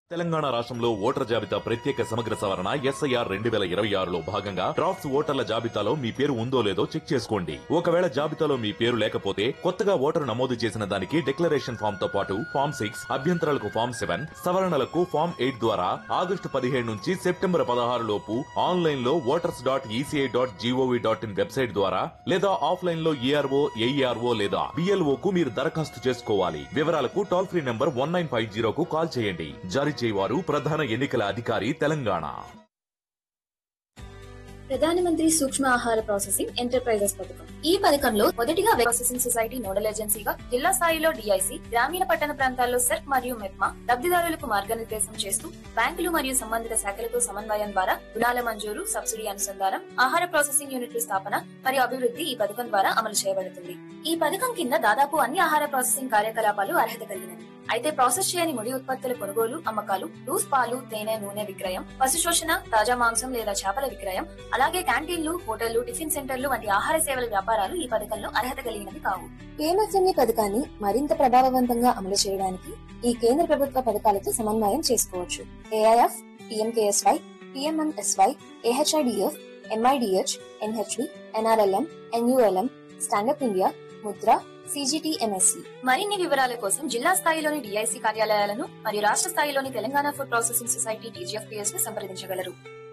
తెలంగాణ రాష్ట్రంలో ఓటర్ జాబితా ప్రత్యేక సమగ్ర సవరణ ఎస్ఐఆర్ 2026లో భాగంగా డ్రాఫ్ట్స్ ఓటర్ల జాబితాలో మీ పేరు ఉందో లేదో చెక్ చేసుకోండి. ఒకవేళ జాబితాలో మీ పేరు లేకపోతే కొత్తగా ఓటరు నమోదు చేసిన దానికి డిక్లరేషన్ ఫామ్ తో పాటు ఫామ్ 6, అభ్యంతరాలకు ఫామ్ 7, సవరణలకు ఫామ్ 8 ద్వారా ఆగస్టు 17 నుంచి సెప్టెంబర్ 16 లోపు ఆన్లైన్ లో voters.eci.gov.in వెబ్సైట్ ద్వారా లేదా ఆఫ్లైన్ లో ఏఆర్ఓ, ఏఈఆర్ఓ లేదా బిఎల్ఓ కు మీరు దరఖాస్తు చేసుకోవాలి. వివరాలకు టోల్ ఫ్రీ నంబర్ 1950 కు కాల్ చేయండి. జారీ చేయవారు ప్రధాన ఎన్నికల అధికారి తెలంగాణ. ప్రధానమంత్రి సూక్ష్మ ఆహార ప్రాసెసింగ్ ఎంటర్ప్రైజెస్ పథకం. ఈ పథకంలో మొదటిగా ప్రాసెసింగ్ సొసైటీ నోడల్ ఏజెన్సీగా జిల్లా స్థాయిలో డిఐసి, గ్రామీణ పట్టణ ప్రాంతాల్లో సెర్ప్ మరియు మెప్మా, లబ్ధిదారులకు మార్గనిర్దేశం చేస్తూ బ్యాంకులు మరియు సంబంధిత శాఖలతో సమన్వయం ద్వారా రుణాల మంజూరు, సబ్సిడీ అనుసంధానం, ఆహార ప్రాసెసింగ్ యూనిట్ల స్థాపన మరియు అభివృద్ధి ఈ పథకం ద్వారా అమలు చేయబడుతుంది. ఈ పథకం కింద దాదాపు అన్ని ఆహార ప్రాసెసింగ్ కార్యకలాపాలు అర్హత కలిగినవి. అయితే ప్రాసెస్ చేయని ముడి ఉత్పత్తుల కొనుగోలు, అమ్మకాలు, లూస్ పాలు, తేనె, నూనె విక్రయం, పశు శోషణ, తాజా మాంసం లేదా చేపల విక్రయం, అలాగే క్యాంటీన్లు, హోటళ్లు, టిఫిన్ సెంటర్లు వంటి ఆహార సేవల వ్యాపారాలు ఈ పథకంలో అర్హత కలిగినవి కావు. పిఎంఎఫ్ఎంఈ పథకాన్ని మరింత ప్రభావవంతంగా అమలు చేయడానికి ఈ కేంద్ర ప్రభుత్వ పథకాలతో సమన్వయం చేసుకోవచ్చు. AIF, PMKSY, PMMSY, AHIDF, MIDH, NHV, NRLM, NULM, stand up India, Mudra, CGTMSC. మరిన్ని వివరాల కోసం జిల్లా స్థాయిలోని డిఐసి కార్యాలయాలను మరియు రాష్ట్ర స్థాయిలోని Telangana food processing society TGFPS ను సంప్రదించగలరు.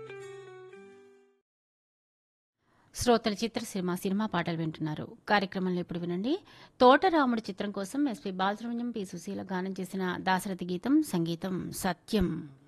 శ్రోతల చిత్రసీమ సినిమా పాటలు వింటున్నారు. కార్యక్రమంలో ఇప్పుడు వినండి. తోటరాముడు చిత్రం కోసం ఎస్పి బాలసుబ్రహ్మణ్యం, పి సుశీల గానం చేసిన దాశరథి గీతం, సంగీతం సత్యం.